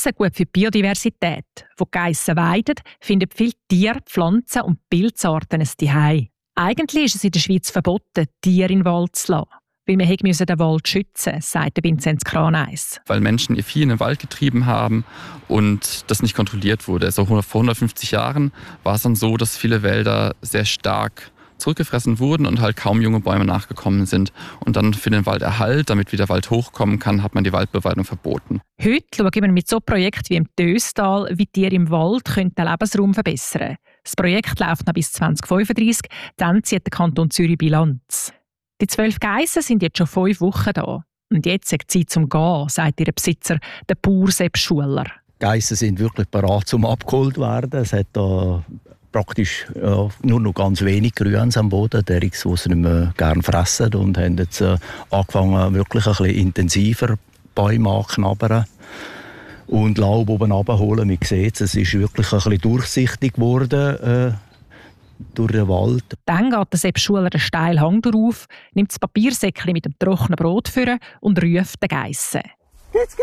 Geissen gut für die Biodiversität. Wo die Geissen weiden, finden viele Tiere, Pflanzen und Pilzarten ein Zuhause. Eigentlich ist es in der Schweiz verboten, Tiere in den Wald zu lassen. Weil wir den Wald schützen müssen, sagt Vinzenz Kraneis. Weil Menschen ihr Vieh in den Wald getrieben haben und das nicht kontrolliert wurde. Also vor 150 Jahren war es dann so, dass viele Wälder sehr stark zurückgefressen wurden und halt kaum junge Bäume nachgekommen sind. Und dann für den Walderhalt, damit wieder Wald hochkommen kann, hat man die Waldbeweidung verboten. Heute schauen wir mit so Projekten wie im Döstal, wie Tiere im Wald den Lebensraum verbessern können. Das Projekt läuft noch bis 2035, dann zieht der Kanton Zürich Bilanz. Die 12 Geissen sind jetzt schon 5 Wochen da. Und jetzt ist Zeit zum Gehen, sagt ihr Besitzer, der Bauer Sepp Schuler. Die Geissen sind wirklich bereit zum abgeholt werden. Es hat da praktisch nur noch ganz wenig Grüns am Boden, die sie nicht mehr gerne fressen. Und haben jetzt angefangen, wirklich ein bisschen intensiver Bäume anzuknabbern und Laub oben runterholen. Man sieht, es ist wirklich ein bisschen durchsichtig geworden durch den Wald. Dann geht der Sepp Schuler einen steilen Hang drauf, nimmt das Papiersäckchen mit dem trockenen Brot vor und ruft den Geissen. Geht's!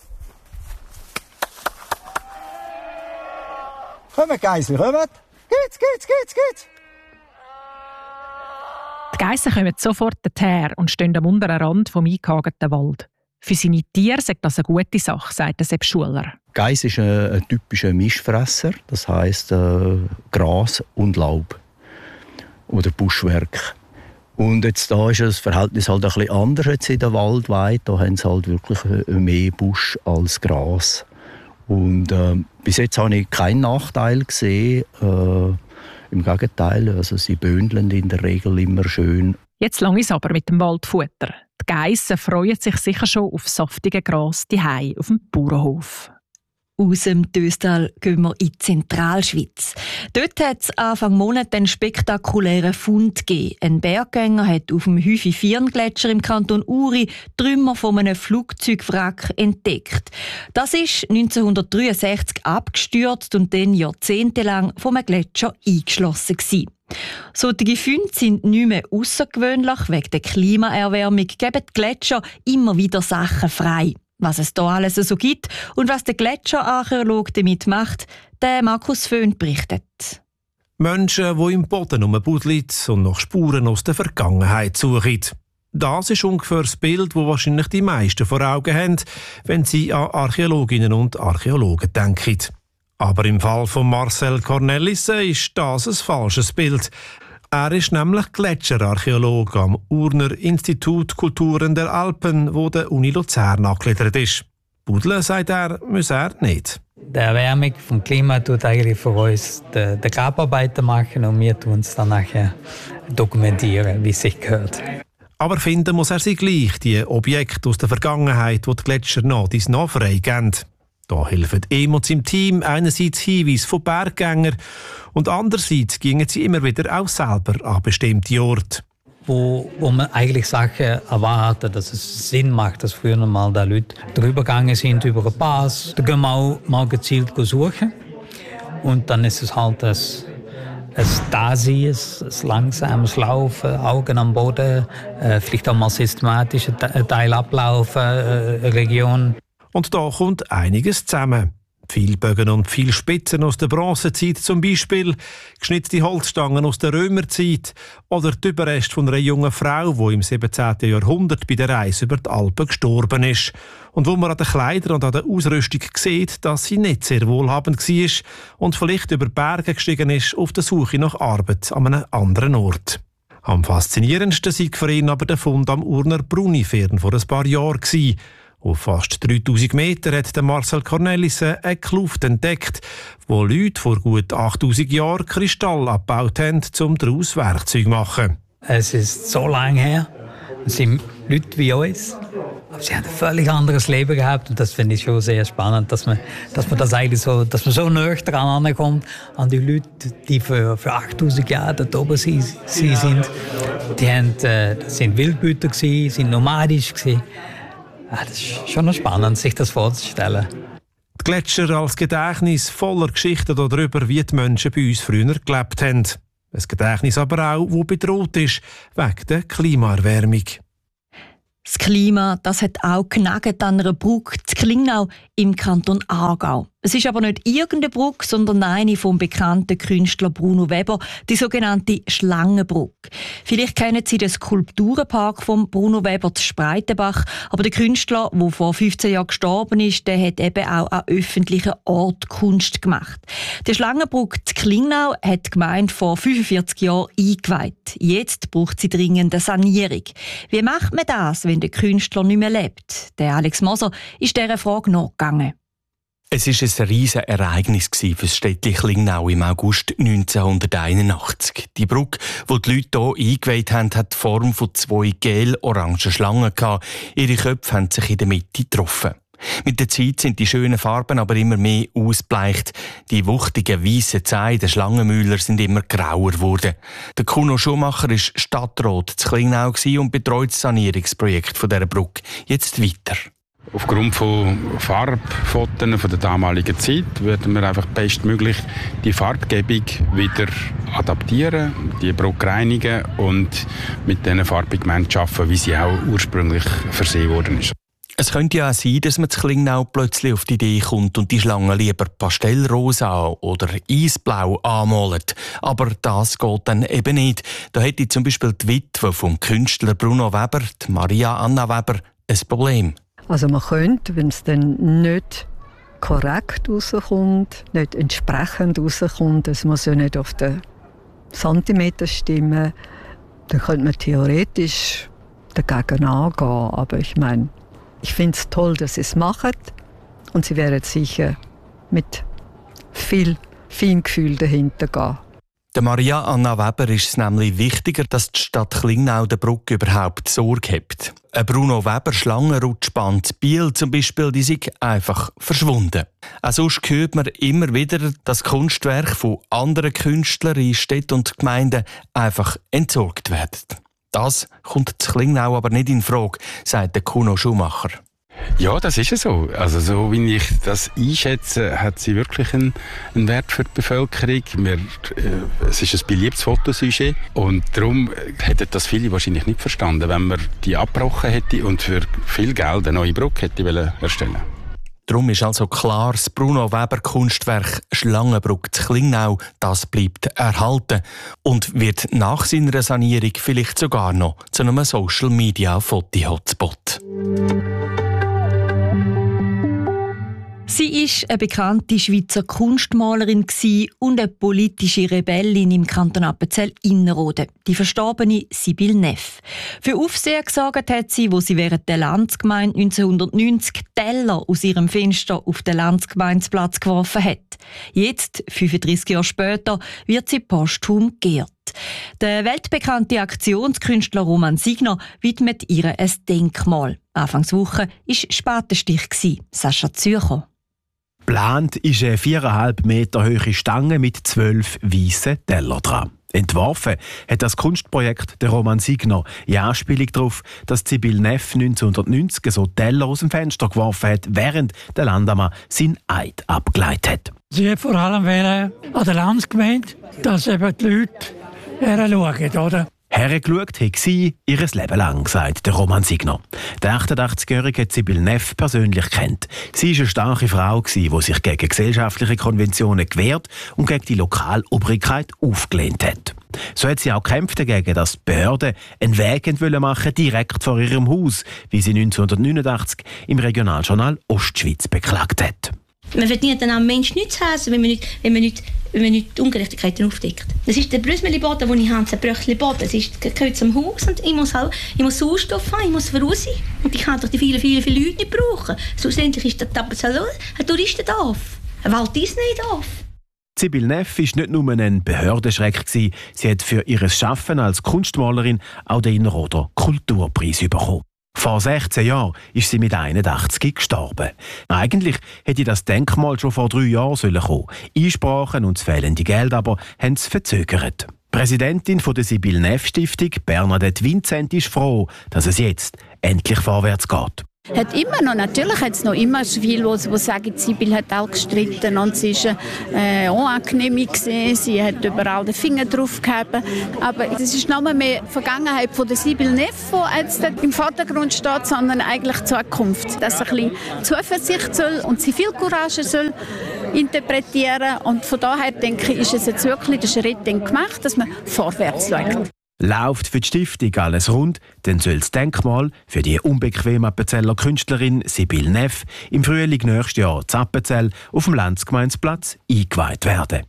Kommt, Geissen, kommt! Geht's! Die Geissen kommen sofort her und stehen am unteren Rand vom eingehagten Wald. Für seine Tiere sagt das eine gute Sache, sagt der Sepp Schuler. Geiss ist ein typischer Mischfresser, das heisst Gras und Laub oder Buschwerk. Und jetzt da ist das Verhältnis halt ein bisschen anders jetzt in der Waldweide. Da haben sie halt wirklich mehr Busch als Gras. Und bis jetzt habe ich keinen Nachteil gesehen. Im Gegenteil, also sie bündeln in der Regel immer schön. Jetzt lang ist aber mit dem Waldfutter. Die Geissen freuen sich sicher schon auf saftige Gras daheim auf dem Bauernhof. Aus dem Döstal gehen wir in die Zentralschweiz. Dort hat es Anfang Monat einen spektakulären Fund gegeben. Ein Berggänger hat auf dem Hüfi-Firn-Gletscher im Kanton Uri Trümmer von einem Flugzeugwrack entdeckt. Das ist 1963 abgestürzt und dann jahrzehntelang vom Gletscher eingeschlossen gewesen. Solche Funde sind nicht mehr außergewöhnlich. Wegen der Klimaerwärmung geben die Gletscher immer wieder Sachen frei. Was es da alles so gibt und was der Gletscherarchäologe damit macht, der Markus Föhn berichtet. Menschen, die im Boden rumbuddeln und nach Spuren aus der Vergangenheit suchen. Das ist ungefähr das Bild, das wahrscheinlich die meisten vor Augen haben, wenn sie an Archäologinnen und Archäologen denken. Aber im Fall von Marcel Cornelissen ist das ein falsches Bild. Er ist nämlich Gletscherarchäologe am Urner Institut Kulturen der Alpen, wo der Uni Luzern angegliedert ist. Buddeln, sagt er, muss er nicht. Die Erwärmung vom Klima tut eigentlich für uns die Grabarbeiten machen und wir tun es dann nachher dokumentieren, wie es sich gehört. Aber finden muss er sie gleich, die Objekte aus der Vergangenheit, die die Gletscher nach freigeben. Da helfen Emos im Team einerseits Hinweise von Berggängern und andererseits gingen sie immer wieder auch selber an bestimmte Orte. Wo man eigentlich Sachen erwartet, dass es Sinn macht, dass früher mal da Leute drüber gegangen sind über einen Pass. Da gehen wir auch mal gezielt suchen. Und dann ist es halt ein Dasein, ein langsames Laufen, Augen am Boden, vielleicht auch mal systematisch ein Teil ablaufen, eine Region. Und da kommt einiges zusammen. Viel Bögen und viel Spitzen aus der Bronzezeit zum Beispiel, geschnitzte Holzstangen aus der Römerzeit oder die Überreste von einer jungen Frau, die im 17. Jahrhundert bei der Reise über die Alpen gestorben ist. Und wo man an den Kleidern und an der Ausrüstung sieht, dass sie nicht sehr wohlhabend war und vielleicht über Berge gestiegen ist auf der Suche nach Arbeit an einem anderen Ort. Am faszinierendsten sei für ihn aber der Fund am Urner Brunifern vor ein paar Jahren gewesen. Auf fast 3000 Meter hat Marcel Cornelissen eine Kluft entdeckt, wo Leute vor gut 8000 Jahren Kristall abgebaut haben, um daraus Werkzeuge zu machen. Es ist so lange her. Es sind Leute wie uns. Aber sie haben ein völlig anderes Leben gehabt. Und das finde ich schon sehr spannend, dass man das eigentlich so, dass man so nahe dran ankommt an die Leute, die für 8000 Jahre dort oben sind. Die sind Wildbüter gewesen, sind nomadisch gewesen. Das ist schon noch spannend, sich das vorzustellen. Die Gletscher als Gedächtnis voller Geschichten darüber, wie die Menschen bei uns früher gelebt haben. Ein Gedächtnis aber auch, das bedroht ist, wegen der Klimaerwärmung. Das Klima, das hat auch genagt an einer Brücke zu Klingnau im Kanton Aargau. Es ist aber nicht irgendeine Brücke, sondern eine vom bekannten Künstler Bruno Weber, die sogenannte Schlangenbrücke. Vielleicht kennen Sie den Skulpturenpark von Bruno Weber zu Spreitenbach, aber der Künstler, der vor 15 Jahren gestorben ist, der hat eben auch an öffentlichen Orten Kunst gemacht. Die Schlangenbrücke zu Klingnau hat die Gemeinde vor 45 Jahren eingeweiht. Jetzt braucht sie dringend eine Sanierung. Wie macht man das, wenn der Künstler nicht mehr lebt? Der Alex Moser ist dieser Frage nachgegangen. Es war ein riesiges Ereignis für das Städtchen Klingnau im August 1981. Die Brücke, die die Leute hier eingeweiht haben, hat die Form von 2 gel-orangen Schlangen gehabt. Ihre Köpfe haben sich in der Mitte getroffen. Mit der Zeit sind die schönen Farben aber immer mehr ausgebleicht. Die wuchtigen weißen Zähne der Schlangenmüller sind immer grauer geworden. Der Kuno Schumacher war Stadtrat zu Klingnau und betreut das Sanierungsprojekt dieser Brücke jetzt weiter. Aufgrund von Farbfotos von der damaligen Zeit werden wir einfach bestmöglich die Farbgebung wieder adaptieren, die Brücke reinigen und mit diesen Farbpigmenten arbeiten, wie sie auch ursprünglich versehen worden ist. Es könnte ja auch sein, dass man zu Klingnau plötzlich auf die Idee kommt und die Schlange lieber pastellrosa oder eisblau anmalt. Aber das geht dann eben nicht. Da hätte zum Beispiel die Witwe vom Künstler Bruno Weber, die Maria Anna Weber, ein Problem. Also man könnte, wenn es dann nicht korrekt rauskommt, nicht entsprechend rauskommt, es muss ja nicht auf den Zentimeter stimmen, dann könnte man theoretisch dagegen angehen. Aber ich meine, ich finde es toll, dass sie es machen und sie werden sicher mit viel Feingefühl dahinter gehen. Der Maria Anna Weber ist es nämlich wichtiger, dass die Stadt Klingnau der Brücke überhaupt Sorge hat. Ein Bruno Weber Schlangenrutschband Biel zum Beispiel, die sind einfach verschwunden. Auch sonst hört man immer wieder, dass Kunstwerke von anderen Künstlern in Städten und Gemeinden einfach entsorgt werden. Das kommt zu Klingnau aber nicht in Frage, sagt der Kuno Schumacher. Ja, das ist ja so. Also so wie ich das einschätze, hat sie wirklich einen Wert für die Bevölkerung. Es ist ein beliebtes Fotosujet und darum hätten das viele wahrscheinlich nicht verstanden, wenn man die abgebrochen hätte und für viel Geld eine neue Brücke hätte erstellen wollen. Darum ist also klar, das Bruno Weber Kunstwerk Schlangenbrücke zu Klingnau, das bleibt erhalten und wird nach seiner Sanierung vielleicht sogar noch zu einem Social-Media-Foto-Hotspot. Sie war eine bekannte Schweizer Kunstmalerin und eine politische Rebellin im Kanton Appenzell-Innerrhoden, die verstorbene Sibylle Neff. Für Aufsehen gesorgt hat sie, wo sie während der Landsgemeinde 1990 Teller aus ihrem Fenster auf den Landsgemeindeplatz geworfen hat. Jetzt, 35 Jahre später, wird sie posthum geehrt. Der weltbekannte Aktionskünstler Roman Signer widmet ihr ein Denkmal. Anfangswoche war Spatenstich. Sascha Zürcher. Geplant ist eine 4,5 Meter hohe Stange mit 12 weißen Tellern dran. Entworfen hat das Kunstprojekt der Roman Signer in Anspielung darauf, dass Sibylle Neff 1990 so Teller aus dem Fenster geworfen hat, während der Landammann seinen Eid abgeleitet hat. Sie hat vor allem an der Landsgemeinde, dass eben die Leute hinschauen, oder? Hergeschaut hat sie ihr Leben lang, sagt der Roman Signer. Der 88-Jährige hat Sibylle Neff persönlich kennt. Sie war eine starke Frau, die sich gegen gesellschaftliche Konventionen gewehrt und gegen die Lokalobrigkeit aufgelehnt hat. So hat sie auch gekämpft dagegen, dass die Behörden einen Weg machen direkt vor ihrem Haus, wie sie 1989 im Regionaljournal Ostschweiz beklagt hat. Man verdient dann am Menschen nichts heißen, wenn man nicht Ungerechtigkeiten aufdeckt. Das ist der Brüsseli-Boden, den ich habe, der Bröchli-Boden. Das gehört zum Haus und ich muss Sauerstoff haben, ich muss voraus sein. Und ich kann doch die vielen Leute nicht brauchen. Schlussendlich ist das ein Touristendorf, ein Walt Disney-Dorf. Sibylle Neff war nicht nur ein Behördenschreck. Sie hat für ihr Schaffen als Kunstmalerin auch den Innerrhoder Kulturpreis bekommen. Vor 16 Jahren ist sie mit 81 gestorben. Eigentlich hätte das Denkmal schon vor 3 Jahren kommen sollen. Einsprachen und das fehlende Geld aber haben es verzögert. Die Präsidentin der Sibylle Neff Stiftung, Bernadette Vincent, ist froh, dass es jetzt endlich vorwärts geht. Hat immer noch, natürlich hat es noch immer viele, die sagen, Sibyl hat auch gestritten und sie war unangenehm gewesen, sie hat überall den Finger drauf gehabt. Aber es ist nicht mehr die Vergangenheit von der Sibyl Neff, die jetzt im Vordergrund steht, sondern eigentlich die Zukunft. Dass sie ein bisschen Zuversicht soll und Zivilcourage soll interpretieren. Und von daher denke ich, ist es jetzt wirklich der Schritt gemacht, dass man vorwärts schaut. Läuft für die Stiftung alles rund, dann soll das Denkmal für die unbequeme Appenzeller Künstlerin Sibyl Neff im Frühling nächstes Jahr in Appenzell auf dem Lenzgemeinsplatz eingeweiht werden.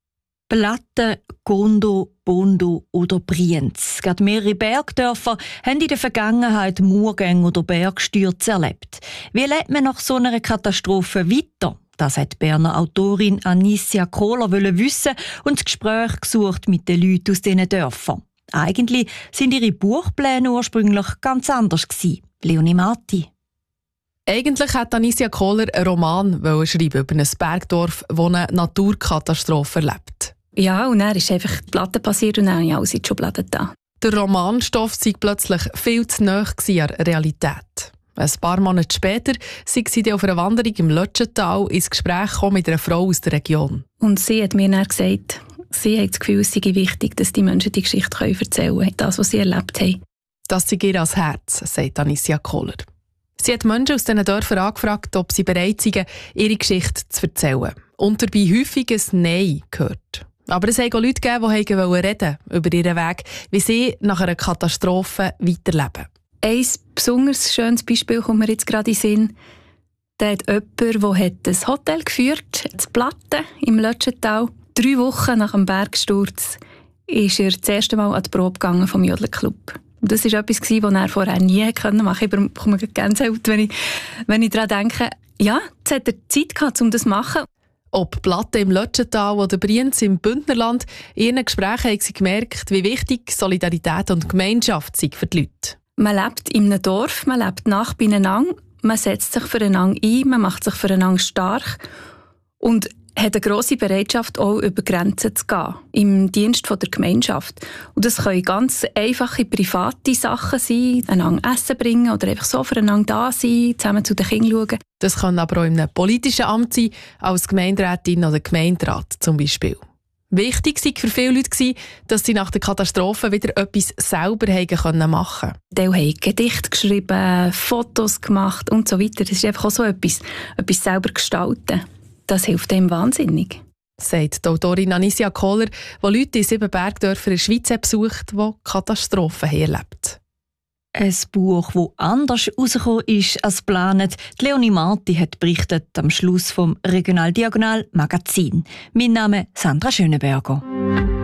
Platten, Gondo, Bondo oder Brienz. Gerade mehrere Bergdörfer haben in der Vergangenheit Murgänge oder Bergstürze erlebt. Wie lebt man nach so einer Katastrophe weiter? Das hat die Berner Autorin Anicia Kohler wissen und das Gespräch gesucht mit den Leuten aus diesen Dörfern. Eigentlich sind ihre Buchpläne ursprünglich ganz anders gewesen. Leonie Marti. Eigentlich hat Anicia Kohler einen Roman schreiben über ein Bergdorf, das eine Naturkatastrophe erlebt. Ja, und dann ist einfach die Platte passiert und dann habe ich alles in die Schublade da. Der Romanstoff sei plötzlich viel zu nahe an der Realität. Ein paar Monate später sei sie auf einer Wanderung im Lötschental ins Gespräch gekommen mit einer Frau aus der Region. Und sie hat mir dann gesagt, sie hat das Gefühl, es sei wichtig, dass die Menschen die Geschichte erzählen können, das, was sie erlebt haben. Das sei ihr ans Herz, sagt Anicia Kohler. Sie hat Menschen aus diesen Dörfern angefragt, ob sie bereit seien, ihre Geschichte zu erzählen. Und dabei häufig ein Nein gehört. Aber es hat auch Leute gegeben, die reden über ihren Weg, wie sie nach einer Katastrophe weiterleben. Ein besonders schönes Beispiel kommt mir jetzt gerade in den Sinn. Da hat jemand, der ein Hotel geführt hat, das Platten im Lötschental. 3 Wochen nach dem Bergsturz ist er das erste Mal an die Probe gegangen vom Jodelclub. Das war etwas, was er vorher nie machen konnte. Ich bekomme Gänsehaut, wenn ich daran denke. Ja, jetzt hat er Zeit gehabt, um das zu machen. Ob Platten im Lötschental oder Brienz im Bündnerland, in ihren Gesprächen haben sie gemerkt, wie wichtig Solidarität und Gemeinschaft sind für die Leute. Man lebt in einem Dorf, man lebt nah beieinander, man setzt sich füreinander ein, man macht sich füreinander stark und hat eine grosse Bereitschaft, auch über Grenzen zu gehen, im Dienst der Gemeinschaft. Und das können ganz einfache private Sachen sein, einander Essen bringen oder einfach so füreinander da sein, zusammen zu den Kindern schauen. Das kann aber auch in einem politischen Amt sein, als Gemeinderätin oder Gemeinderat zum Beispiel. Wichtig war für viele Leute, dass sie nach der Katastrophe wieder etwas selber machen konnten. Die haben Gedichte geschrieben, Fotos gemacht und so weiter. Das ist einfach auch so etwas selber gestalten. Das hilft dem wahnsinnig. Sagt die Autorin Anicia Kohler, die Leute in 7 Bergdörfern in der Schweiz besucht, die Katastrophen erlebt. Ein Buch, das anders rausgekommen ist als geplant. Leonie Marti hat berichtet am Schluss vom Regional Diagonal Magazin. Mein Name ist Sandra Schönenberger.